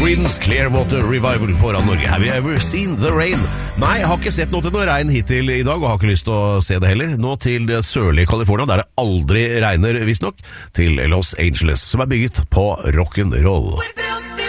Creedence Clearwater Revival på Radio Norge. Have you ever seen the rain? Nei, jeg har ikke sett noe til noe regn hittil i dag, og har ikke lyst til å se det heller. Nå til det sørlige California, der det aldri regner, visstnok, til Los Angeles, som er bygget på rock'n'roll.